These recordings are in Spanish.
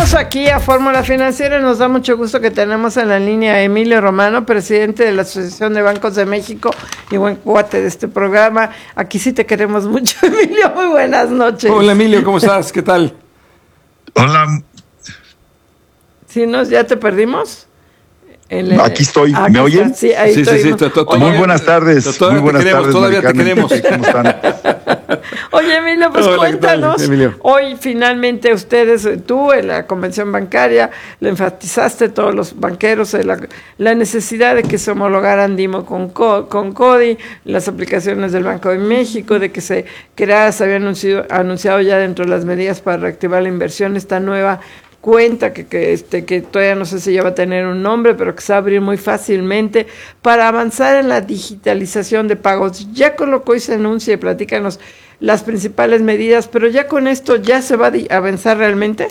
Regresamos aquí a Fórmula Financiera. Nos da mucho gusto que tenemos en la línea a Emilio Romano, presidente de la Asociación de Bancos de México y buen cuate de este programa. Aquí sí te queremos mucho, Emilio. Muy buenas noches. Hola, Emilio, ¿cómo estás? ¿Qué tal? Hola. ¿Sí, ya te perdimos? Aquí estoy. ¿Me oyen? Sí, ahí estoy. Muy buenas tardes. Muy buenas tardes. Todavía te queremos. ¿Cómo están? Oye, Emilio, pues hola, cuéntanos. Emilio? Hoy finalmente ustedes, tú en la convención bancaria, le enfatizaste todos los banqueros la necesidad de que se homologaran DIMO con CODI, las aplicaciones del Banco de México, de que se creara, se había anunciado ya dentro de las medidas para reactivar la inversión, esta nueva cuenta que todavía no sé si ya va a tener un nombre, pero que se va a abrir muy fácilmente para avanzar en la digitalización de pagos. Ya colocó y se anuncia y platícanos las principales medidas, pero ya con esto ya se va a avanzar realmente.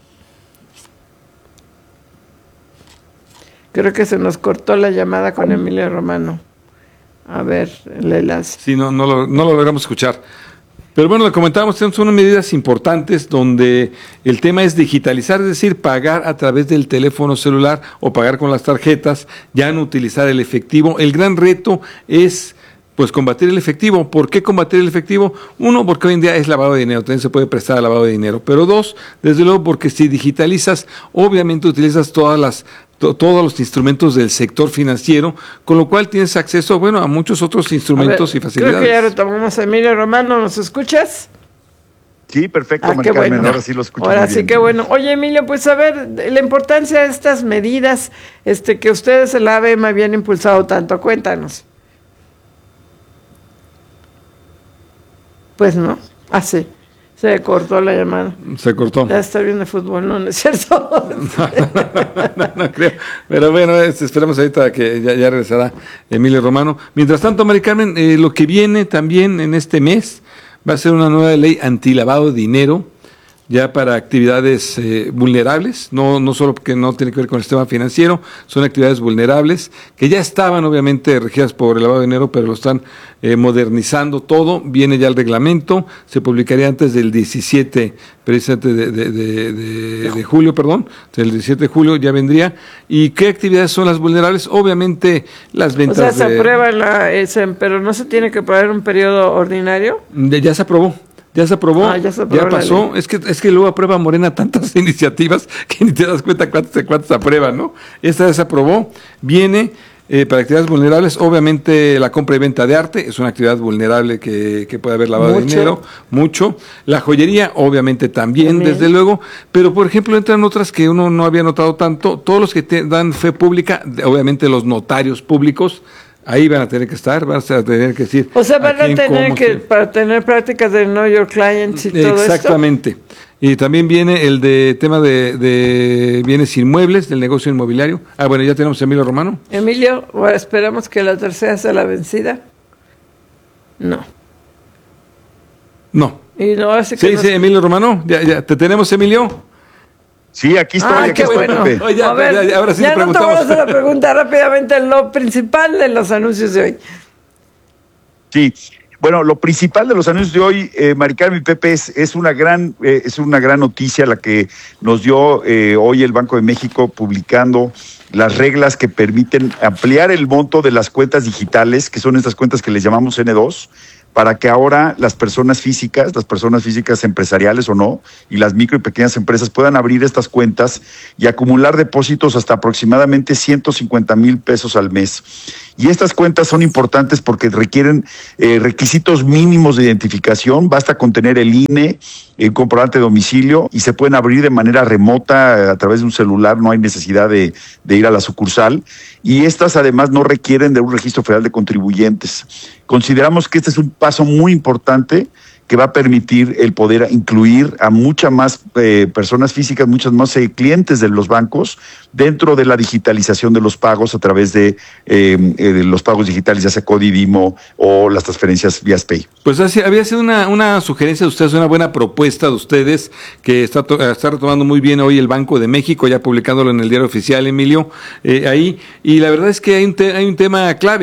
Creo que se nos cortó la llamada con Emilio Romano. A ver, el enlace. Sí, no lo logramos escuchar. Pero bueno, le comentábamos, tenemos unas medidas importantes donde el tema es digitalizar, es decir, pagar a través del teléfono celular o pagar con las tarjetas, ya no utilizar el efectivo. El gran reto es pues combatir el efectivo. ¿Por qué combatir el efectivo? Uno, porque hoy en día es lavado de dinero, también se puede prestar al lavado de dinero. Pero dos, desde luego, porque si digitalizas, obviamente utilizas todos los instrumentos del sector financiero, con lo cual tienes acceso, bueno, a muchos otros instrumentos y facilidades. Creo que ya retomamos a Emilio Romano, ¿nos escuchas? Sí, perfecto, qué bueno. Ahora sí lo escucho. Ahora sí, qué bueno. Oye, Emilio, pues a ver, la importancia de estas medidas que ustedes en la ABM habían impulsado tanto, cuéntanos. Pues no, sí. Se cortó la llamada. Se cortó. Ya está viendo fútbol, no es cierto. No creo. Pero bueno, esperamos ahorita que ya regresará Emilio Romano. Mientras tanto, Mari Carmen, lo que viene también en este mes va a ser una nueva ley antilavado de dinero, ya para actividades vulnerables, no solo porque no tiene que ver con el sistema financiero, son actividades vulnerables que ya estaban obviamente regidas por el lavado de dinero, pero lo están modernizando todo. Viene ya el reglamento, se publicaría antes del 17 precisamente de julio, el 17 de julio ya vendría. ¿Y qué actividades son las vulnerables? Obviamente las ventas. O sea, se aprueba pero no se tiene que aprobar un periodo ordinario. Ya se aprobó. Ya se aprobó, ya pasó. Es que luego aprueba Morena tantas iniciativas que ni te das cuenta cuántas aprueban, ¿no? Esta ya se aprobó, viene para actividades vulnerables. Obviamente la compra y venta de arte es una actividad vulnerable que puede haber lavado de dinero, mucho. La joyería, obviamente también, desde luego. Pero, por ejemplo, entran otras que uno no había notado tanto. Todos los que dan fe pública, obviamente los notarios públicos, ahí van a tener que estar, van a tener que decir. O sea, van a tener para tener prácticas de Know Your Clients y todo esto. Exactamente. Y también viene el de tema de bienes inmuebles, del negocio inmobiliario. Bueno, ya tenemos a Emilio Romano. Emilio, esperamos que la tercera sea la vencida. No. Y no, así que sí, Emilio Romano, ya te tenemos, Emilio. Sí, aquí estoy. Qué bueno. Pepe. Ahora sí ya te preguntamos. No te voy a hacer la pregunta rápidamente, lo principal de los anuncios de hoy. Sí, bueno, lo principal de los anuncios de hoy, Mari Carmen y Pepe, es una gran noticia la que nos dio hoy el Banco de México, publicando las reglas que permiten ampliar el monto de las cuentas digitales, que son estas cuentas que les llamamos N2, para que ahora las personas físicas empresariales o no, y las micro y pequeñas empresas puedan abrir estas cuentas y acumular depósitos hasta aproximadamente 150,000 pesos al mes. Y estas cuentas son importantes porque requieren requisitos mínimos de identificación. Basta con tener el INE, el comprobante de domicilio, y se pueden abrir de manera remota a través de un celular. No hay necesidad de ir a la sucursal. Y estas además no requieren de un registro federal de contribuyentes. Consideramos que este es un paso muy importante que va a permitir el poder incluir a muchas más personas físicas, muchas más clientes de los bancos dentro de la digitalización de los pagos a través de los pagos digitales, ya sea CODI, DIMO o las transferencias vía Pay. Pues había sido una sugerencia de ustedes, una buena propuesta de ustedes que está retomando muy bien hoy el Banco de México, ya publicándolo en el Diario Oficial, Emilio, ahí. Y la verdad es que hay un tema clave,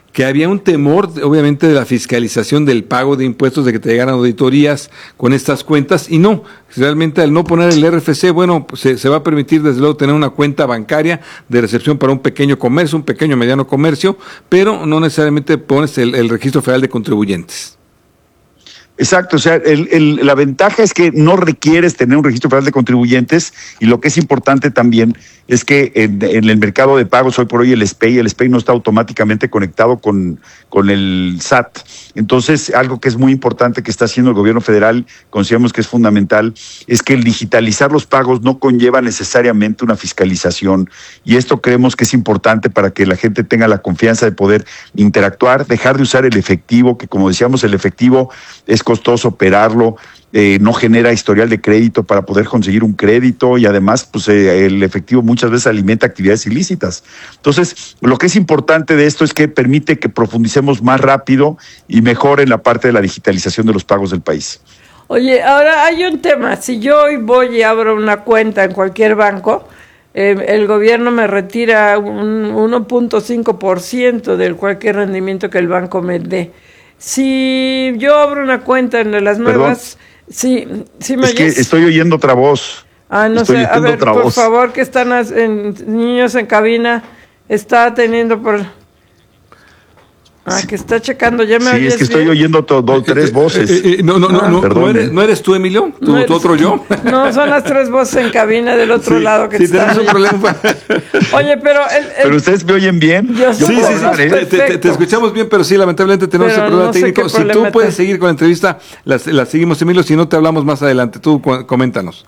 que había un temor, obviamente, de la fiscalización del pago de impuestos, de que te llegaran auditorías con estas cuentas, y no, realmente al no poner el RFC, bueno, pues se va a permitir desde luego tener una cuenta bancaria de recepción para un pequeño comercio, un pequeño mediano comercio, pero no necesariamente pones el registro federal de contribuyentes. Exacto, o sea, la ventaja es que no requieres tener un registro federal de contribuyentes, y lo que es importante también es que en el mercado de pagos hoy por hoy el SPEI no está automáticamente conectado con el SAT. Entonces, algo que es muy importante que está haciendo el gobierno federal, consideramos que es fundamental, es que el digitalizar los pagos no conlleva necesariamente una fiscalización, y esto creemos que es importante para que la gente tenga la confianza de poder interactuar, dejar de usar el efectivo, que como decíamos, el efectivo es costoso operarlo, no genera historial de crédito para poder conseguir un crédito, y además pues el efectivo muchas veces alimenta actividades ilícitas. Entonces, lo que es importante de esto es que permite que profundicemos más rápido y mejor en la parte de la digitalización de los pagos del país. Oye, ahora hay un tema. Si yo hoy voy y abro una cuenta en cualquier banco, el gobierno me retira un 1.5% de cualquier rendimiento que el banco me dé. Si yo abro una cuenta en las nuevas... Perdón. Sí me oyes. Es que estoy oyendo otra voz. No sé, a ver, por favor, que están niños en cabina, está teniendo por... que está checando, ya me oyes. Sí, es que estoy oyendo tres voces. ¿No eres tú, Emilio? ¿Tu otro yo? No, son las tres voces en cabina del otro lado que están. Sí, tenemos un problema. Oye, pero... ¿Pero ustedes me oyen bien? Sí, te escuchamos bien, pero sí, lamentablemente tenemos el problema técnico. Si tú puedes seguir con la entrevista, la seguimos, Emilio, si no te hablamos más adelante. Tú coméntanos.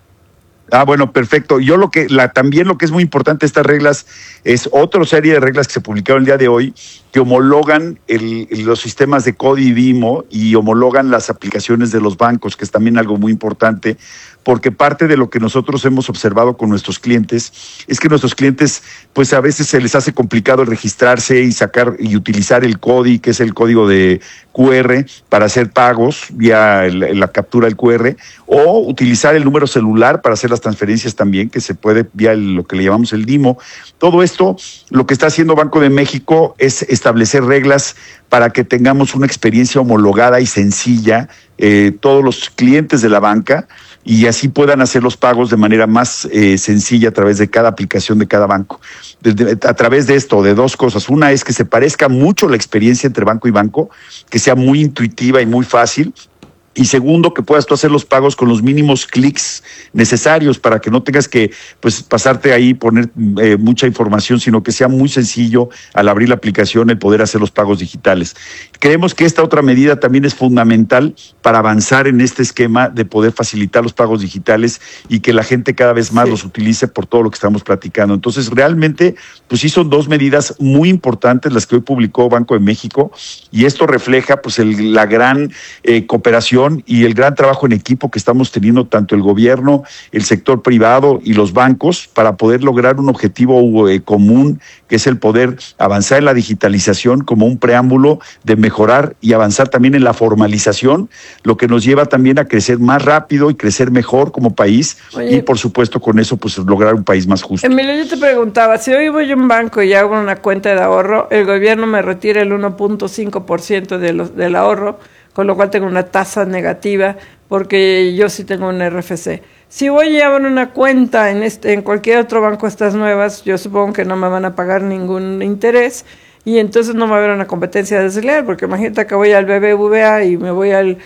Bueno, perfecto. También lo que es muy importante de estas reglas es otra serie de reglas que se publicaron el día de hoy, que homologan los sistemas de CODI y BIMO, y homologan las aplicaciones de los bancos, que es también algo muy importante, porque parte de lo que nosotros hemos observado con nuestros clientes es que nuestros clientes, pues a veces se les hace complicado el registrarse y sacar y utilizar el CODI, que es el código de QR, para hacer pagos vía la captura del QR, o utilizar el número celular para hacer las transferencias también, que se puede vía lo que le llamamos el DIMO. Todo esto, lo que está haciendo Banco de México es establecer reglas para que tengamos una experiencia homologada y sencilla, todos los clientes de la banca, y así puedan hacer los pagos de manera más sencilla a través de cada aplicación de cada banco. A través de esto, de dos cosas. Una es que se parezca mucho la experiencia entre banco y banco, que sea muy intuitiva y muy fácil. Y segundo, que puedas tú hacer los pagos con los mínimos clics necesarios para que no tengas que pasarte ahí, poner mucha información, sino que sea muy sencillo al abrir la aplicación el poder hacer los pagos digitales. Creemos que esta otra medida también es fundamental para avanzar en este esquema de poder facilitar los pagos digitales y que la gente cada vez más los utilice por todo lo que estamos platicando. Entonces, realmente, pues sí son dos medidas muy importantes las que hoy publicó Banco de México, y esto refleja pues la gran cooperación y el gran trabajo en equipo que estamos teniendo tanto el gobierno, el sector privado y los bancos para poder lograr un objetivo común, que es el poder avanzar en la digitalización como un preámbulo de mejorar y avanzar también en la formalización, lo que nos lleva también a crecer más rápido y crecer mejor como país. Oye, y por supuesto con eso pues lograr un país más justo. Emilio, yo te preguntaba, si hoy voy a un banco y hago una cuenta de ahorro, el gobierno me retira el 1.5% del ahorro, con lo cual tengo una tasa negativa, porque yo sí tengo un RFC. Si voy y abro una cuenta en cualquier otro banco, estas nuevas, yo supongo que no me van a pagar ningún interés, y entonces no va a haber una competencia desleal, porque imagínate que voy al BBVA y me voy al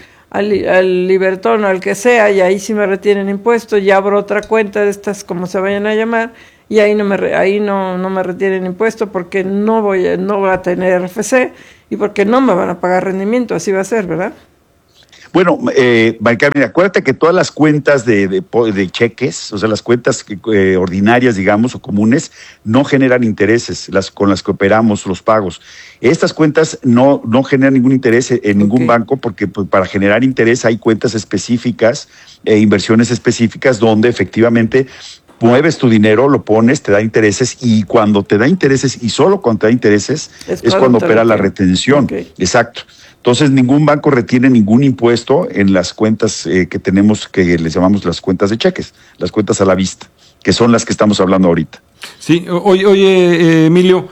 Libertón o al que sea, y ahí sí me retienen impuestos, y abro otra cuenta de estas, como se vayan a llamar, y ahí no me retienen impuestos porque no voy a tener RFC y porque no me van a pagar rendimiento. Así va a ser, ¿verdad? Bueno, Maricarmen, acuérdate que todas las cuentas de cheques, o sea, las cuentas ordinarias, digamos, o comunes, no generan intereses, con las que operamos los pagos. Estas cuentas no generan ningún interés en ningún banco, porque pues, para generar interés hay cuentas específicas, inversiones específicas, donde efectivamente mueves tu dinero, lo pones, te da intereses, y cuando te da intereses, y solo cuando te da intereses, es cuando opera la retención. Okay. Exacto. Entonces, ningún banco retiene ningún impuesto en las cuentas que tenemos, que les llamamos las cuentas de cheques, las cuentas a la vista, que son las que estamos hablando ahorita. Sí. Sí, oye, Emilio,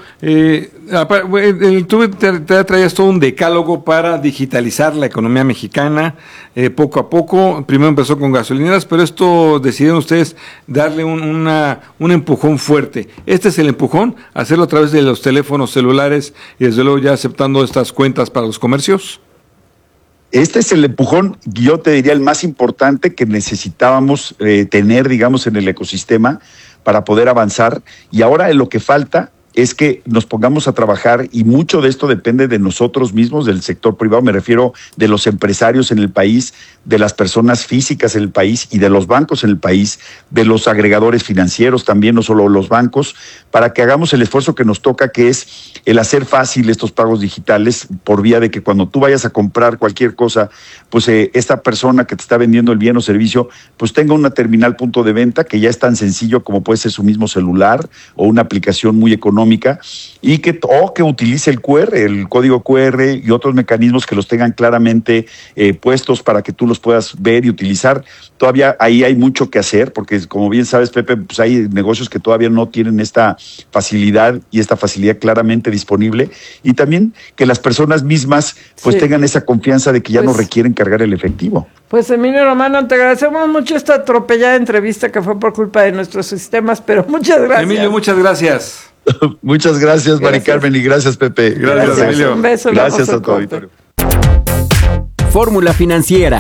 tú te traías todo un decálogo para digitalizar la economía mexicana poco a poco. Primero empezó con gasolineras, pero esto decidieron ustedes darle un empujón fuerte. Este es el empujón, hacerlo a través de los teléfonos celulares y desde luego ya aceptando estas cuentas para los comercios. Este es el empujón, yo te diría, el más importante que necesitábamos tener, digamos, en el ecosistema para poder avanzar. Y ahora lo que falta es que nos pongamos a trabajar, y mucho de esto depende de nosotros mismos, del sector privado, me refiero de los empresarios en el país, de las personas físicas en el país y de los bancos en el país, de los agregadores financieros también, no solo los bancos, para que hagamos el esfuerzo que nos toca, que es el hacer fácil estos pagos digitales, por vía de que cuando tú vayas a comprar cualquier cosa, pues esta persona que te está vendiendo el bien o servicio, pues tenga una terminal punto de venta que ya es tan sencillo como puede ser su mismo celular o una aplicación muy económica, y que utilice el QR, el código QR y otros mecanismos que los tengan claramente puestos para que tú los puedas ver y utilizar. Todavía ahí hay mucho que hacer, porque como bien sabes, Pepe, pues hay negocios que todavía no tienen esta facilidad y esta facilidad claramente disponible, y también que las personas mismas pues tengan esa confianza de que ya no requieren cargar el efectivo. Pues Emilio Romano, te agradecemos mucho esta atropellada entrevista que fue por culpa de nuestros sistemas, pero muchas gracias. Emilio, muchas gracias. Muchas gracias, Mari Carmen, y gracias, Pepe. Gracias, Emilio. Un beso. Gracias a tu auditorio. Fórmula Financiera.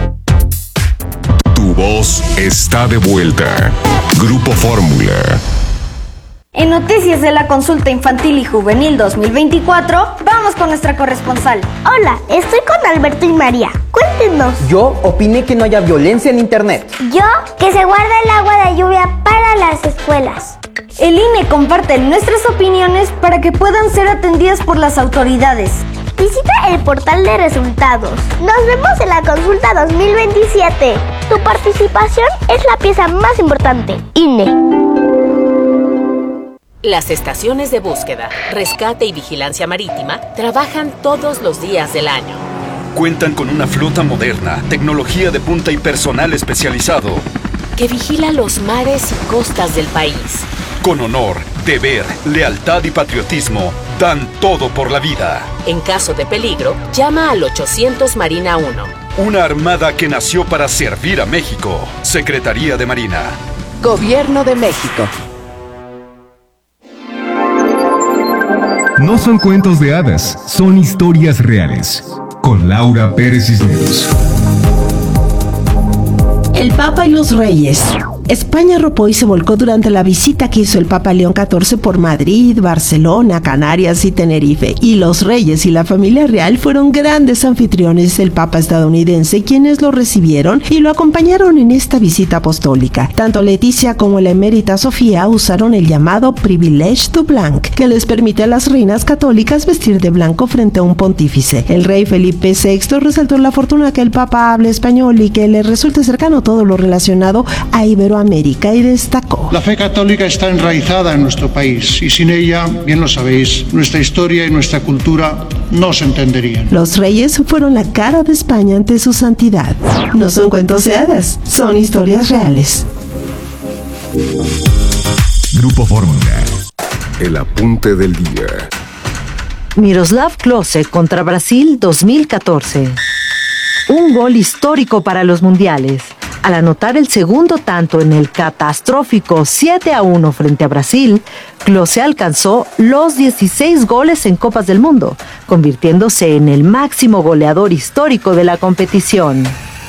Tu voz está de vuelta. Grupo Fórmula. En Noticias de la Consulta Infantil y Juvenil 2024, vamos con nuestra corresponsal. Hola, estoy con Alberto y María. Cuéntenos. Yo opiné que no haya violencia en Internet. Yo, que se guarde el agua de lluvia para las escuelas. El INE comparte nuestras opiniones para que puedan ser atendidas por las autoridades. Visita el portal de resultados. Nos vemos en la consulta 2027. Tu participación es la pieza más importante. INE. Las estaciones de búsqueda, rescate y vigilancia marítima trabajan todos los días del año. Cuentan con una flota moderna, tecnología de punta y personal especializado que vigila los mares y costas del país. Con honor, deber, lealtad y patriotismo, dan todo por la vida. En caso de peligro, llama al 800 Marina 1. Una armada que nació para servir a México. Secretaría de Marina. Gobierno de México. No son cuentos de hadas, son historias reales. Con Laura Pérez Cisneros. El Papa y los Reyes. España arropó y se volcó durante la visita que hizo el Papa León XIV por Madrid, Barcelona, Canarias y Tenerife. Y los reyes y la familia real fueron grandes anfitriones del Papa estadounidense, quienes lo recibieron y lo acompañaron en esta visita apostólica. Tanto Leticia como la emérita Sofía usaron el llamado Privilege du Blanc, que les permite a las reinas católicas vestir de blanco frente a un pontífice. El rey Felipe VI resaltó la fortuna que el Papa hable español y que le resulte cercano todo lo relacionado a Iberoamérica, y destacó: la fe católica está enraizada en nuestro país y sin ella, bien lo sabéis, nuestra historia y nuestra cultura no se entenderían. Los reyes fueron la cara de España ante su santidad. No son cuentos de hadas, son historias reales. Grupo Fórmula. El apunte del día. Miroslav Klose contra Brasil 2014. Un gol histórico para los mundiales. Al anotar el segundo tanto en el catastrófico 7-1 frente a Brasil, Klose alcanzó los 16 goles en Copas del Mundo, convirtiéndose en el máximo goleador histórico de la competición.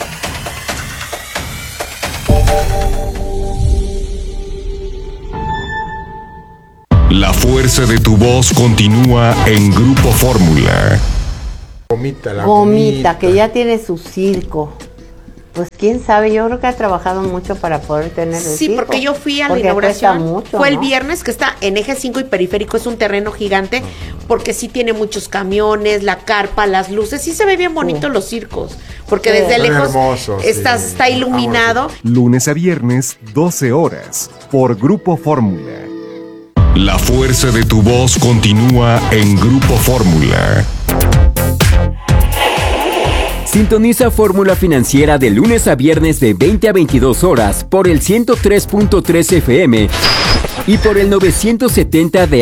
La fuerza de tu voz continúa en Grupo Fórmula. Gomita, que ya tiene su circo. Pues quién sabe, yo creo que ha trabajado mucho para poder tener el Sí, circo, porque yo fui a la inauguración, mucho, fue el ¿no? viernes, que está en Eje 5 y Periférico, es un terreno gigante, porque sí tiene muchos camiones, la carpa, las luces, sí se ve bien bonito los circos, porque desde lejos hermoso, está iluminado. Lunes a viernes, 12 horas, por Grupo Fórmula. La fuerza de tu voz continúa en Grupo Fórmula. Sintoniza Fórmula Financiera de lunes a viernes de 20 a 22 horas por el 103.3 FM y por el 970 de